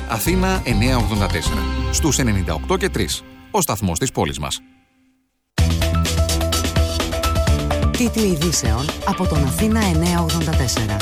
Αθήνα 984. Στους 98 και 3. Ο σταθμός της πόλης μας. Τίτλοι ειδήσεων από τον Αθήνα 984.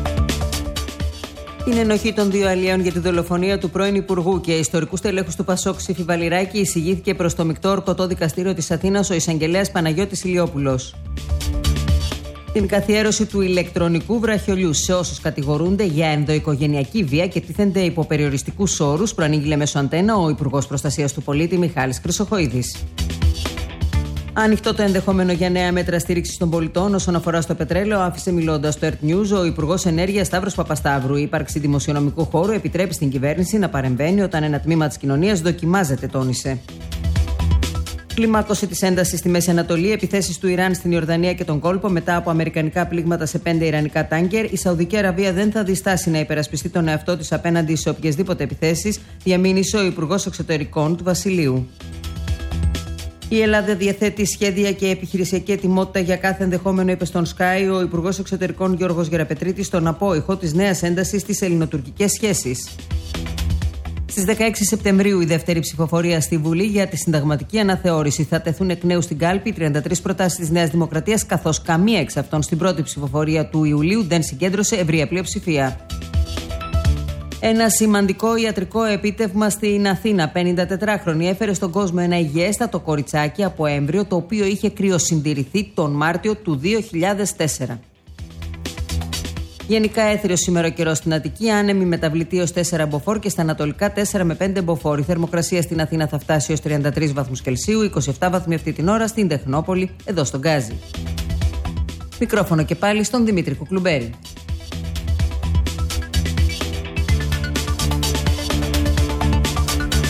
Την ενοχή των δύο αλλιέων για τη δολοφονία του πρώην Υπουργού και ιστορικού στελέχους του Πασόκ Σύφη Βαλιράκη εισηγήθηκε προς το Μεικτό Ορκωτό Δικαστήριο της Αθήνας ο εισαγγελέας Παναγιώτης Ηλιόπουλος. Την καθιέρωση του ηλεκτρονικού βραχιολιού σε όσους κατηγορούνται για ενδοοικογενειακή βία και τίθενται υπό περιοριστικούς όρους προανήγγειλε μέσω αντένα ο Υπουργός Προστασίας του Πολίτη Μιχάλης Χρυσοχοΐδης. Ανοιχτό το ενδεχόμενο για νέα μέτρα στήριξης των πολιτών όσον αφορά στο πετρέλαιο, άφησε μιλώντας στο ERT News ο Υπουργός Ενέργειας Σταύρος Παπασταύρου. Η ύπαρξη δημοσιονομικού χώρου επιτρέπει στην κυβέρνηση να παρεμβαίνει όταν ένα τμήμα της κοινωνίας δοκιμάζεται, τόνισε. Κλιμάκωση της έντασης στη Μέση Ανατολή, επιθέσεις του Ιράν στην Ιορδανία και τον κόλπο μετά από αμερικανικά πλήγματα σε 5 ιρανικά τάνκερ. Η Σαουδική Αραβία δεν θα διστάσει να υπερασπιστεί τον εαυτό της απέναντι σε οποιασδήποτε επιθέσεις, διαμήνυσε ο Υπουργός Εξωτερικών του Βασιλείου. Η Ελλάδα διαθέτει σχέδια και επιχειρησιακή ετοιμότητα για κάθε ενδεχόμενο, είπε στον Sky ο Υπουργός Εξωτερικών Γιώργος Γεραπετρίτης στον απόϊχο της νέας έντασης στις ελληνοτουρκικές σχέσεις. Στις 16 Σεπτεμβρίου η δεύτερη ψηφοφορία στη Βουλή για τη συνταγματική αναθεώρηση. Θα τεθούν εκ νέου στην κάλπη 33 προτάσεις της Νέας Δημοκρατίας, καθώς καμία εξ αυτών στην πρώτη ψηφοφορία του Ιουλίου δεν συγκέντρωσε ευρεία πλειοψηφία. Ένα σημαντικό ιατρικό επίτευγμα στην Αθήνα. 54χρονη έφερε στον κόσμο ένα υγιέστατο κοριτσάκι από έμβριο, το οποίο είχε κρυοσυντηρηθεί τον Μάρτιο του 2004. Γενικά έθριος σήμερα ο καιρός στην Αττική, άνεμη μεταβλητή ως 4 μποφόρ και στα ανατολικά 4 με 5 μποφόρ. Η θερμοκρασία στην Αθήνα θα φτάσει ως 33 βαθμούς Κελσίου, 27 βαθμοί αυτή την ώρα στην Τεχνόπολη, εδώ στον Γκάζι. Μικρόφωνο και πάλι στον Δημήτρη Κουκλουμπέρη.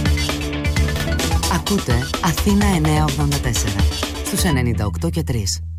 Ακούτε Αθήνα 984 στους 98 και 3.